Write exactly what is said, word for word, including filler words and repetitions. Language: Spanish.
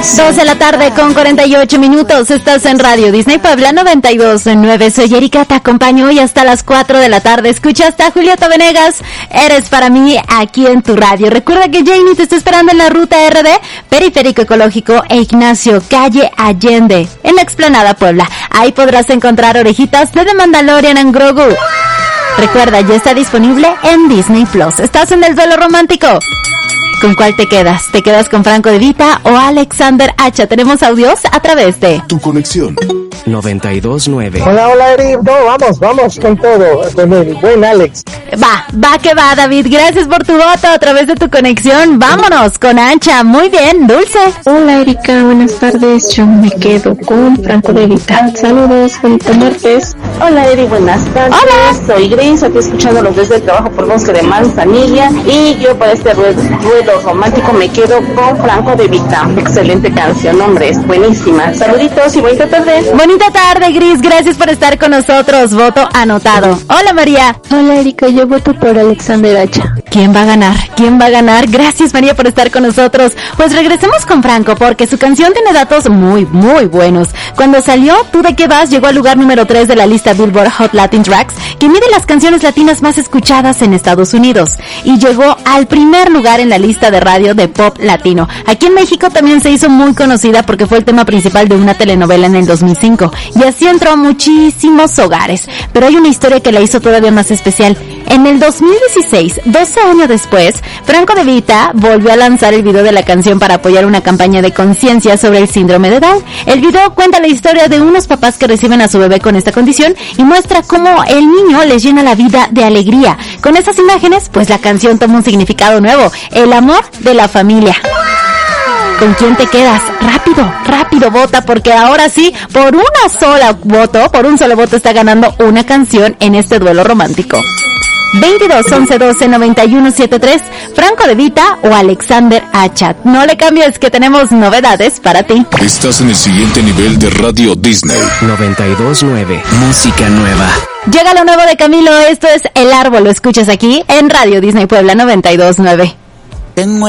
dos de la tarde con cuarenta y ocho minutos. Estás en Radio Disney Puebla noventa y dos punto nueve. Soy Erika, te acompaño hoy hasta las cuatro de la tarde. Escuchaste a Julieta Venegas. Eres para mí aquí en tu radio. Recuerda que Janie te está esperando en la ruta R D, Periférico Ecológico e Ignacio, calle Allende, en la Explanada Puebla. Ahí podrás encontrar orejitas de The Mandalorian and Grogu. Recuerda, ya está disponible en Disney Plus. ¿Estás en el duelo romántico? ¿Con cuál te quedas? ¿Te quedas con Franco De Vita o Alexander Hacha? Tenemos audios a través de Tu Conexión noventa y dos punto nueve. Hola, hola, Eri. No, vamos, vamos con todo, con el buen Alex. Va, va que va, David. Gracias por tu voto a través de Tu Conexión. Vámonos con Ancha. Muy bien, Dulce. Hola, Erika. Buenas tardes. Yo me quedo con Franco De Vita. Saludos, bonito martes. Hola, Eri. Buenas tardes. Hola. Soy Gris, aquí escuchándolos desde el trabajo por Bosque de Manzanilla. Y yo para este ruedo, ruedo romántico me quedo con Franco De Vita. Excelente canción, hombre, es buenísima. Saluditos y bonita tarde. Bonita tarde, Gris. Gracias por estar con nosotros. Voto anotado. Hola, María. Hola, Erika. Yo voto por Alexander Hacha. ¿Quién va a ganar? ¿Quién va a ganar? Gracias, María, por estar con nosotros. Pues regresemos con Franco, porque su canción tiene datos muy, muy buenos. Cuando salió, Tú de qué vas llegó al lugar número tres de la lista Billboard Hot Latin Tracks, que mide las canciones latinas más escuchadas en Estados Unidos. Y llegó al primer lugar en la lista de radio de pop latino. Aquí en México también se hizo muy conocida porque fue el tema principal de una telenovela en el dos mil cinco. Y así entró a muchísimos hogares. Pero hay una historia que la hizo todavía más especial. En el dos mil dieciséis, doce años después, Franco De Vita volvió a lanzar el video de la canción para apoyar una campaña de conciencia sobre el síndrome de Down. El video cuenta la historia de unos papás que reciben a su bebé con esta condición y muestra cómo el niño les llena la vida de alegría. Con esas imágenes, pues la canción toma un significado nuevo: el amor de la familia. ¿Con quién te quedas? Rápido, rápido vota, porque ahora sí, por una sola voto, por un solo voto está ganando una canción en este duelo romántico. veintidós, once, doce, noventa y uno, setenta y tres, Franco De Vita o Alexander Hacha. No le cambies, que tenemos novedades para ti. Estás en el siguiente nivel de Radio Disney noventa y dos punto nueve. Música nueva. Llega lo nuevo de Camilo, esto es El Árbol, lo escuchas aquí en Radio Disney Puebla noventa y dos punto nueve. Tengo